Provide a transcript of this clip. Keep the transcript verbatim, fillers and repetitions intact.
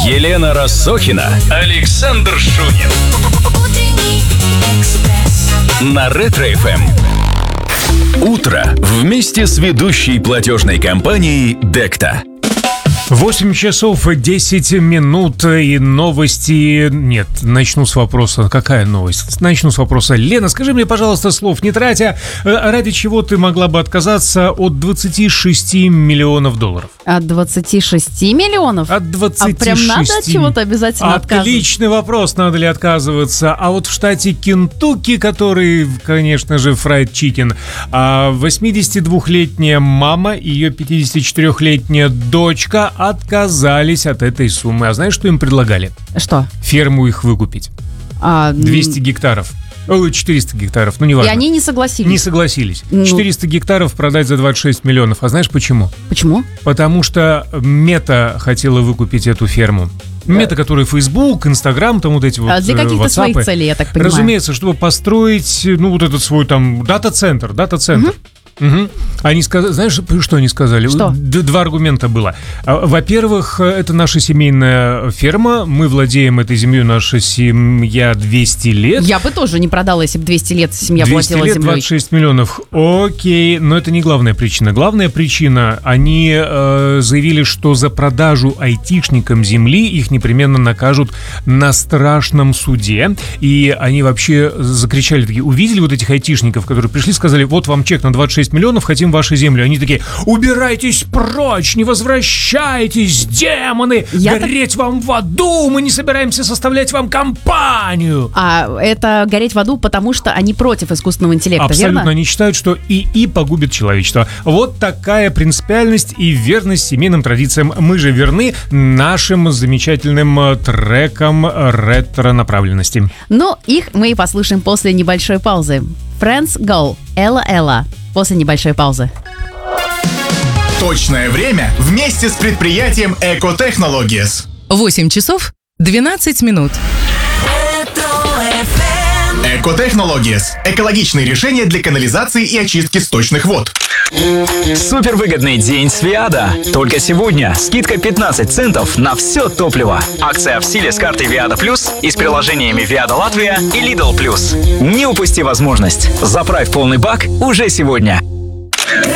Елена Рассохина, Александр Шунин. На Ретро-эф эм. Утро вместе с ведущей платежной компанией Декта. восемь часов десять минут и новости... Нет, начну с вопроса. Какая новость? Начну с вопроса. Лена, скажи мне, пожалуйста, слов не тратя, ради чего ты могла бы отказаться от двадцати шести миллионов долларов? От двадцати шести миллионов? От двадцати шести. А прям надо от чего-то обязательно отказываться? Отличный вопрос, надо ли отказываться. А вот в штате Кентукки, который, конечно же, фрайд чикен, восьмидесятидвухлетняя мама и ее пятидесятичетырехлетняя дочка отказались от этой суммы. А знаешь, что им предлагали? Что? Ферму их выкупить. А, двести гектаров. О, четыреста гектаров, ну не важно. И они не согласились? Не согласились. Ну... четыреста гектаров продать за двадцать шесть миллионов. А знаешь почему? Почему? Потому что Мета хотела выкупить эту ферму. Мета, который Facebook, Instagram, там вот эти вот WhatsApp. Для каких-то своих целей, я так понимаю. Разумеется, чтобы построить, ну, вот этот свой там дата-центр, дата-центр. Угу. Угу. Они сказали, знаешь, что они сказали? Что? Д- два аргумента было. Во-первых, это наша семейная ферма, мы владеем этой землей, наша семья двести лет. Я бы тоже не продала, если бы двести лет семья владела лет, землей. двадцать шесть миллионов. Окей, но это не главная причина. Главная причина, они э, заявили, что за продажу айтишникам земли их непременно накажут на страшном суде. И они вообще закричали, такие, увидели вот этих айтишников, которые пришли, сказали, вот вам чек на двадцать шесть миллионов, хотим вашу землю. Они такие, убирайтесь прочь, не возвращайтесь, демоны, Я гореть так... вам в аду, мы не собираемся составлять вам компанию. А это гореть в аду, потому что они против искусственного интеллекта, Абсолютно, верно? они считают, что ИИ погубит человечество. Вот такая принципиальность и верность семейным традициям. Мы же верны нашим замечательным трекам ретро-направленности. Но их мы и послушаем после небольшой паузы. Friends Go, Ella Ella. После небольшой паузы. Точное время вместе с предприятием Eco Technologies. восемь часов двенадцать минут. Eco Technologies – экологичные решения для канализации и очистки сточных вод. Супервыгодный день с Виада. Только сегодня скидка пятнадцать центов на все топливо. Акция в силе с картой Виада Плюс и с приложениями Виада Латвия и Lidl Плюс. Не упусти возможность. Заправь полный бак уже сегодня.